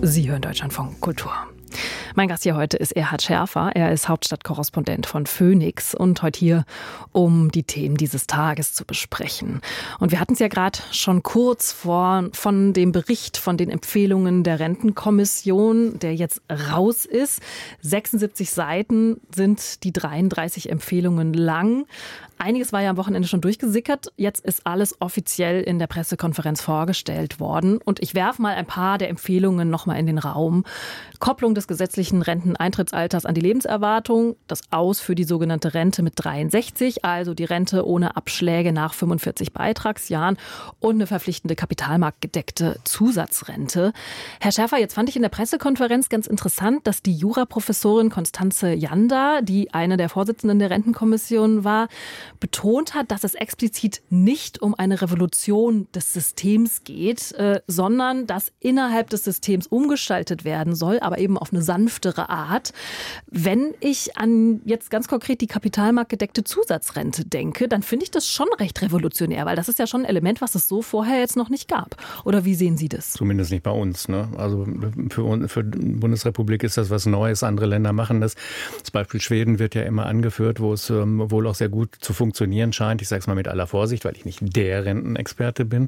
Sie hören Deutschlandfunk Kultur. Mein Gast hier heute ist Erhard Schärfer. Er ist Hauptstadtkorrespondent von Phoenix und heute hier, um die Themen dieses Tages zu besprechen. Und wir hatten es ja gerade schon kurz von dem Bericht, von den Empfehlungen der Rentenkommission, der jetzt raus ist. 76 Seiten sind die 33 Empfehlungen lang. Einiges war ja am Wochenende schon durchgesickert. Jetzt ist alles offiziell in der Pressekonferenz vorgestellt worden. Und ich werfe mal ein paar der Empfehlungen nochmal in den Raum. Kopplung des gesetzlichen Renteneintrittsalters an die Lebenserwartung, das Aus für die sogenannte Rente mit 63, also die Rente ohne Abschläge nach 45 Beitragsjahren und eine verpflichtende kapitalmarktgedeckte Zusatzrente. Herr Schärfer, jetzt fand ich in der Pressekonferenz ganz interessant, dass die Juraprofessorin Constanze Janda, die eine der Vorsitzenden der Rentenkommission war, betont hat, dass es explizit nicht um eine Revolution des Systems geht, sondern dass innerhalb des Systems umgestaltet werden soll, aber eben auf eine sanftere Art. Wenn ich an jetzt ganz konkret die kapitalmarktgedeckte Zusatzrente denke, dann finde ich das schon recht revolutionär, weil das ist ja schon ein Element, was es so vorher jetzt noch nicht gab. Oder wie sehen Sie das? Zumindest nicht bei uns, ne? Also für die Bundesrepublik ist das was Neues. Andere Länder machen das. Das Beispiel Schweden wird ja immer angeführt, wo es wohl auch sehr gut zu funktionieren scheint. Ich sage es mal mit aller Vorsicht, weil ich nicht der Rentenexperte bin.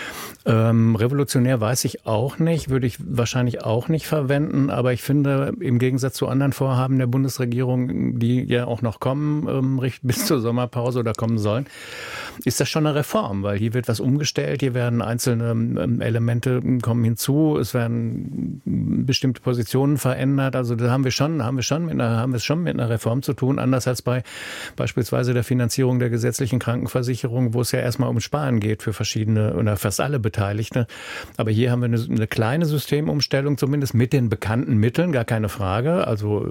Revolutionär weiß ich auch nicht, würde ich wahrscheinlich auch nicht verwenden. Aber ich finde, im Gegensatz zu anderen Vorhaben der Bundesregierung, die ja auch noch kommen, bis zur Sommerpause oder kommen sollen, ist das schon eine Reform, weil hier wird was umgestellt, hier werden einzelne Elemente kommen hinzu, es werden bestimmte Positionen verändert. Also da haben wir schon mit einer Reform zu tun, anders als bei beispielsweise der Finanzierung der gesetzlichen Krankenversicherung, wo es ja erstmal um Sparen geht für verschiedene oder fast alle Beteiligte. Aber hier haben wir eine kleine Systemumstellung, zumindest mit den bekannten Mitteln, gar keine Frage. Also,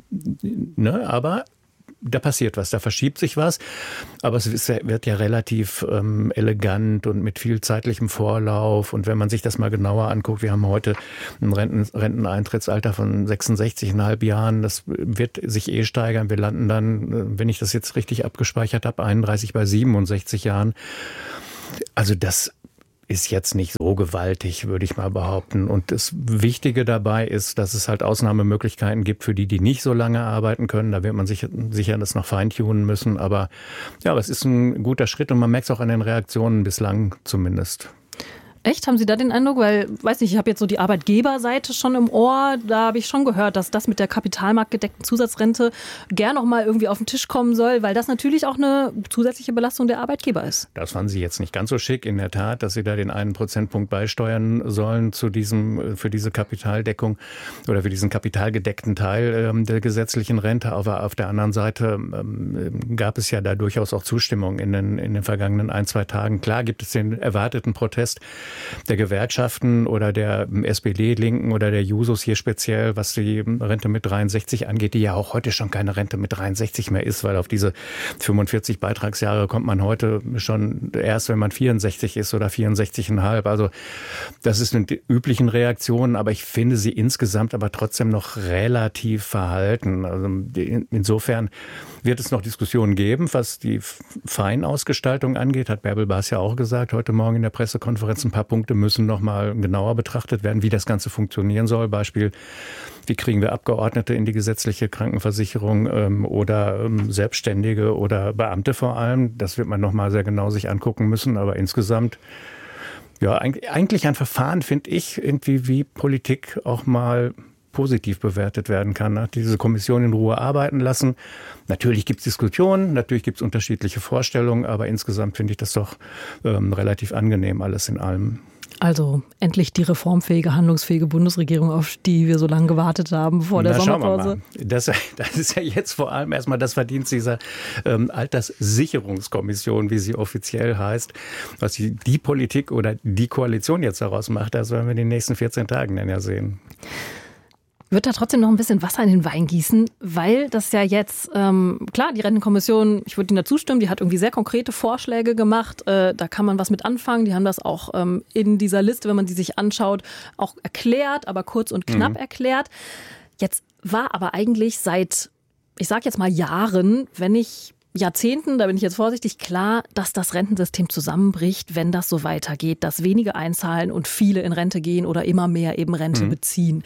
aber da passiert was, da verschiebt sich was. Aber wird ja relativ elegant und mit viel zeitlichem Vorlauf. Und wenn man sich das mal genauer anguckt, wir haben heute ein Renteneintrittsalter von 66,5 Jahren. Das wird sich steigern. Wir landen dann, wenn ich das jetzt richtig abgespeichert habe, 31 bei 67 Jahren. Also das ist jetzt nicht so gewaltig, würde ich mal behaupten. Und das Wichtige dabei ist, dass es halt Ausnahmemöglichkeiten gibt für die nicht so lange arbeiten können. Da wird man sicher das noch feintunen müssen. Aber ja, es ist ein guter Schritt und man merkt es auch an den Reaktionen bislang zumindest. Echt? Haben Sie da den Eindruck? Weil, weiß nicht, ich habe jetzt so die Arbeitgeberseite schon im Ohr. Da habe ich schon gehört, dass das mit der kapitalmarktgedeckten Zusatzrente gern noch mal irgendwie auf den Tisch kommen soll, weil das natürlich auch eine zusätzliche Belastung der Arbeitgeber ist. Das fanden Sie jetzt nicht ganz so schick, in der Tat, dass Sie da den 1 Prozentpunkt beisteuern sollen für diese Kapitaldeckung oder für diesen kapitalgedeckten Teil der gesetzlichen Rente. Aber auf der anderen Seite gab es ja da durchaus auch Zustimmung in den vergangenen 1-2 Tagen. Klar gibt es den erwarteten Protest der Gewerkschaften oder der SPD-Linken oder der Jusos hier speziell, was die Rente mit 63 angeht, die ja auch heute schon keine Rente mit 63 mehr ist, weil auf diese 45 Beitragsjahre kommt man heute schon erst, wenn man 64 ist oder 64,5. Also das sind die üblichen Reaktionen, aber ich finde sie insgesamt aber trotzdem noch relativ verhalten. Also insofern wird es noch Diskussionen geben, was die Feinausgestaltung angeht, hat Bärbel Baas ja auch gesagt, heute Morgen in der Pressekonferenz. Ein paar Punkte müssen noch mal genauer betrachtet werden, wie das Ganze funktionieren soll. Beispiel, wie kriegen wir Abgeordnete in die gesetzliche Krankenversicherung oder Selbstständige oder Beamte vor allem. Das wird man noch mal sehr genau sich angucken müssen. Aber insgesamt, ja, eigentlich ein Verfahren, finde ich, irgendwie wie Politik auch mal positiv bewertet werden kann. Ne? Diese Kommission in Ruhe arbeiten lassen. Natürlich gibt es Diskussionen, natürlich gibt es unterschiedliche Vorstellungen, aber insgesamt finde ich das doch relativ angenehm alles in allem. Also endlich die reformfähige, handlungsfähige Bundesregierung, auf die wir so lange gewartet haben vor der Sommerpause. Das ist ja jetzt vor allem erstmal das Verdienst dieser Alterssicherungskommission, wie sie offiziell heißt. Was die Politik oder die Koalition jetzt daraus macht, das werden wir in den nächsten 14 Tagen dann ja sehen. Wird da trotzdem noch ein bisschen Wasser in den Wein gießen, weil das ja jetzt, klar, die Rentenkommission, ich würde Ihnen da zustimmen, die hat irgendwie sehr konkrete Vorschläge gemacht, da kann man was mit anfangen, die haben das auch in dieser Liste, wenn man die sich anschaut, auch erklärt, aber kurz und knapp erklärt. Jetzt war aber eigentlich seit, ich sage jetzt mal Jahren, wenn ich Jahrzehnten, da bin ich jetzt vorsichtig, klar, dass das Rentensystem zusammenbricht, wenn das so weitergeht, dass wenige einzahlen und viele in Rente gehen oder immer mehr eben Rente beziehen.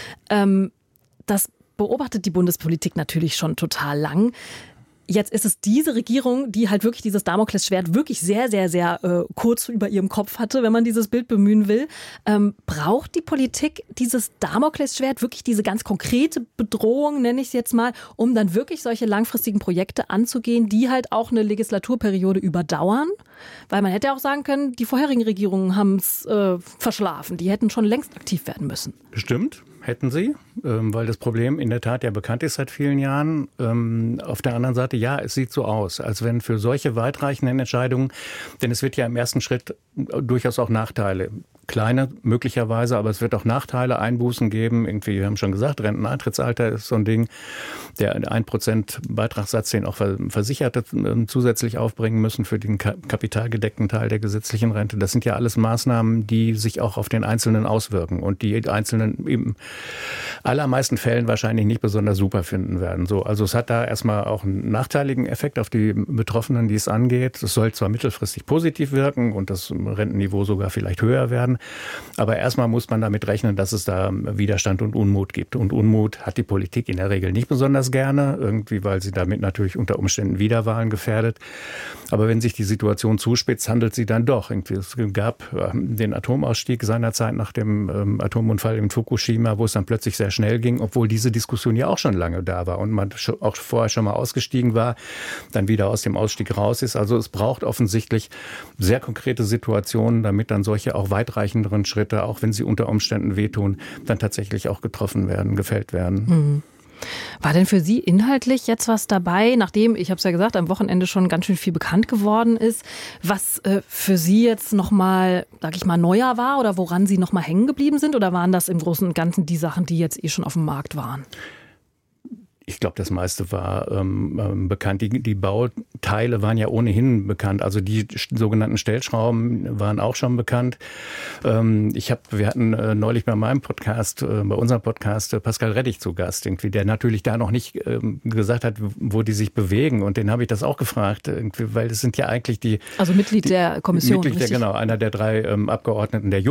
Das beobachtet die Bundespolitik natürlich schon total lang. Jetzt ist es diese Regierung, die halt wirklich dieses Damoklesschwert wirklich sehr, sehr, sehr kurz über ihrem Kopf hatte, wenn man dieses Bild bemühen will. Braucht die Politik dieses Damoklesschwert, wirklich diese ganz konkrete Bedrohung, nenne ich es jetzt mal, um dann wirklich solche langfristigen Projekte anzugehen, die halt auch eine Legislaturperiode überdauern? Weil man hätte auch sagen können, die vorherigen Regierungen haben es verschlafen. Die hätten schon längst aktiv werden müssen. Bestimmt. Hätten sie, weil das Problem in der Tat ja bekannt ist seit vielen Jahren. Auf der anderen Seite, ja, es sieht so aus, als wenn für solche weitreichenden Entscheidungen, denn es wird ja im ersten Schritt durchaus auch Nachteile. Kleine möglicherweise, aber es wird auch Nachteile, Einbußen geben. Irgendwie, wir haben schon gesagt, Renteneintrittsalter ist so ein Ding. Der 1% Beitragssatz, den auch Versicherte zusätzlich aufbringen müssen für den kapitalgedeckten Teil der gesetzlichen Rente. Das sind ja alles Maßnahmen, die sich auch auf den Einzelnen auswirken und die Einzelnen im allermeisten Fällen wahrscheinlich nicht besonders super finden werden. So, also es hat da erstmal auch einen nachteiligen Effekt auf die Betroffenen, die es angeht. Es soll zwar mittelfristig positiv wirken und das Rentenniveau sogar vielleicht höher werden. Aber erstmal muss man damit rechnen, dass es da Widerstand und Unmut gibt. Und Unmut hat die Politik in der Regel nicht besonders gerne, irgendwie, weil sie damit natürlich unter Umständen Wiederwahlen gefährdet. Aber wenn sich die Situation zuspitzt, handelt sie dann doch. Irgendwie, es gab den Atomausstieg seinerzeit nach dem Atomunfall in Fukushima, wo es dann plötzlich sehr schnell ging, obwohl diese Diskussion ja auch schon lange da war und man auch vorher schon mal ausgestiegen war, dann wieder aus dem Ausstieg raus ist. Also es braucht offensichtlich sehr konkrete Situationen, damit dann solche auch weitreichenderen Schritte, auch wenn sie unter Umständen wehtun, dann tatsächlich auch getroffen werden, gefällt werden. War denn für Sie inhaltlich jetzt was dabei, nachdem, ich habe es ja gesagt, am Wochenende schon ganz schön viel bekannt geworden ist, was für Sie jetzt nochmal, sag ich mal, neuer war oder woran Sie nochmal hängen geblieben sind? Oder waren das im Großen und Ganzen die Sachen, die jetzt schon auf dem Markt waren? Ich glaube, das meiste war bekannt. Die Bauteile waren ja ohnehin bekannt. Also die sogenannten Stellschrauben waren auch schon bekannt. Wir hatten neulich bei meinem Podcast, bei unserem Podcast, Pascal Rettich zu Gast, irgendwie, der natürlich da noch nicht gesagt hat, wo die sich bewegen. Und den habe ich das auch gefragt, weil das sind ja eigentlich die... Also Mitglied der Kommission. Mitglied, genau, einer der 3 Abgeordneten der